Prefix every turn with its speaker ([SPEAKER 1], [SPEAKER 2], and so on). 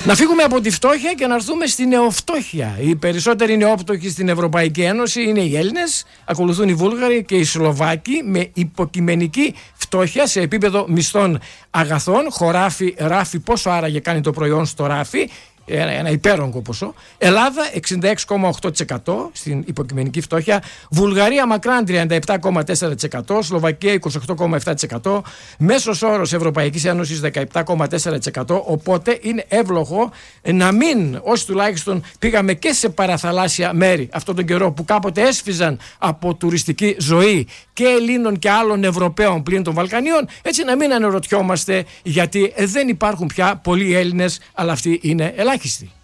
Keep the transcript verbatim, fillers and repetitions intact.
[SPEAKER 1] Να φύγουμε από τη φτώχεια και να έρθουμε στη νεοφτώχεια. Οι περισσότεροι νεόπτωχοι στην Ευρωπαϊκή Ένωση είναι οι Έλληνες, ακολουθούν οι Βούλγαροι και οι Σλοβάκοι με υποκειμενική φτώχεια σε επίπεδο μισθών αγαθών. Χωράφι, ράφι, πόσο άραγε κάνει το προϊόν στο ράφι? Ένα, ένα υπέρογκο ποσό. Ελλάδα εξήντα έξι κόμμα οκτώ τοις εκατό στην υποκειμενική φτώχεια. Βουλγαρία μακράν τριάντα επτά κόμμα τέσσερα τοις εκατό. Σλοβακία είκοσι οκτώ κόμμα επτά τοις εκατό. Μέσος όρος Ευρωπαϊκής Ένωσης δεκαεπτά κόμμα τέσσερα τοις εκατό. Οπότε είναι εύλογο να μην, όσοι τουλάχιστον πήγαμε και σε παραθαλάσσια μέρη αυτόν τον καιρό που κάποτε έσφιζαν από τουριστική ζωή και Ελλήνων και άλλων Ευρωπαίων πλην των Βαλκανίων, έτσι να μην αναρωτιόμαστε γιατί δεν υπάρχουν πια πολλοί Έλληνες, αλλά αυτοί είναι ελάχιστοι.